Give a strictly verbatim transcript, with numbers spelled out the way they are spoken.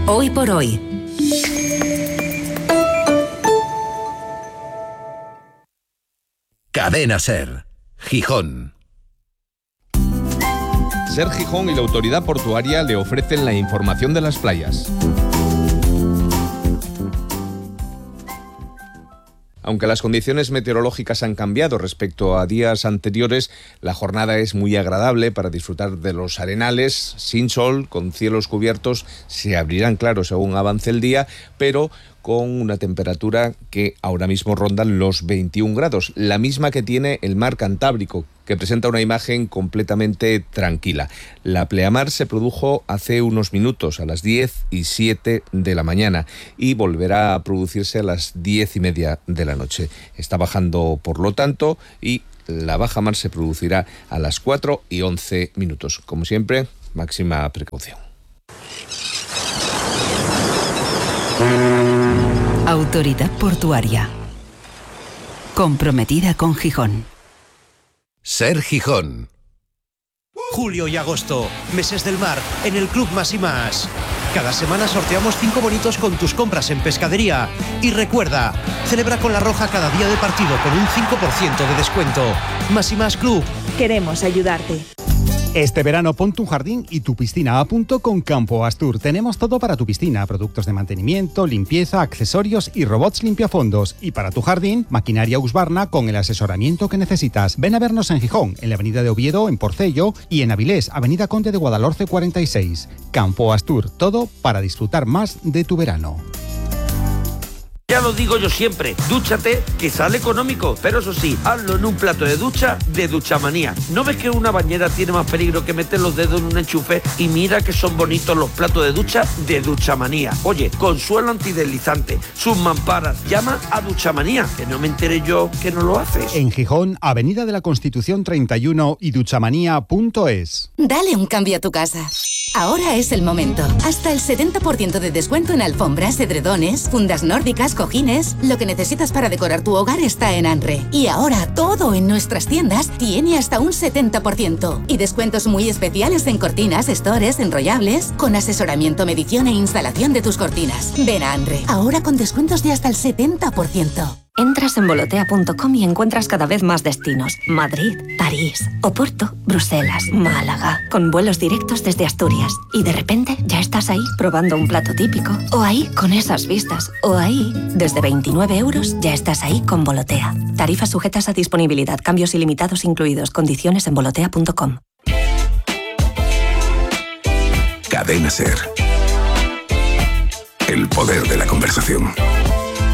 Hoy por hoy. Cadena Ser, Gijón. Ser Gijón y la autoridad portuaria le ofrecen la información de las playas. Aunque las condiciones meteorológicas han cambiado respecto a días anteriores, la jornada es muy agradable para disfrutar de los arenales, sin sol, con cielos cubiertos. Se abrirán, claro, según avance el día, pero con una temperatura que ahora mismo ronda los veintiún grados, la misma que tiene el mar Cantábrico, que presenta una imagen completamente tranquila. La pleamar se produjo hace unos minutos, a las diez y siete de la mañana, y volverá a producirse a las diez y media de la noche. Está bajando, por lo tanto, y la bajamar se producirá a las cuatro y once minutos. Como siempre, máxima precaución. Autoridad Portuaria. Comprometida con Gijón. Ser Gijón. Julio y agosto, meses del mar, en el Club Más y Más. Cada semana sorteamos cinco bonitos con tus compras en pescadería. Y recuerda, celebra con La Roja cada día de partido con un cinco por ciento de descuento. Más y Más Club. Queremos ayudarte. Este verano pon tu jardín y tu piscina a punto con Campo Astur. Tenemos todo para tu piscina, productos de mantenimiento, limpieza, accesorios y robots limpiafondos. Y para tu jardín, maquinaria Husqvarna con el asesoramiento que necesitas. Ven a vernos en Gijón, en la avenida de Oviedo, en Porcello, y en Avilés, avenida Conde de Guadalhorce cuarenta y seis. Campo Astur, todo para disfrutar más de tu verano. Ya lo digo yo siempre, dúchate, que sale económico, pero eso sí, hazlo en un plato de ducha de Duchamanía. ¿No ves que una bañera tiene más peligro que meter los dedos en un enchufe? Y mira que son bonitos los platos de ducha de Duchamanía. Oye, con suelo antideslizante, sus mamparas, llama a Duchamanía, que no me enteré yo que no lo haces. En Gijón, avenida de la Constitución treinta y uno y duchamanía punto es. Dale un cambio a tu casa. Ahora es el momento. Hasta el setenta por ciento de descuento en alfombras, edredones, fundas nórdicas, cojines. Lo que necesitas para decorar tu hogar está en Anre. Y ahora todo en nuestras tiendas tiene hasta un setenta por ciento. Y descuentos muy especiales en cortinas, stores, enrollables, con asesoramiento, medición e instalación de tus cortinas. Ven a Anre, ahora con descuentos de hasta el setenta por ciento. Entras en volotea punto com y encuentras cada vez más destinos. Madrid, París, Oporto, Bruselas, Málaga, con vuelos directos desde Asturias. Y de repente ya estás ahí probando un plato típico. O ahí con esas vistas. O ahí, desde veintinueve euros, ya estás ahí con Volotea. Tarifas sujetas a disponibilidad, cambios ilimitados incluidos. Condiciones en volotea punto com. Cadena Ser. El poder de la conversación.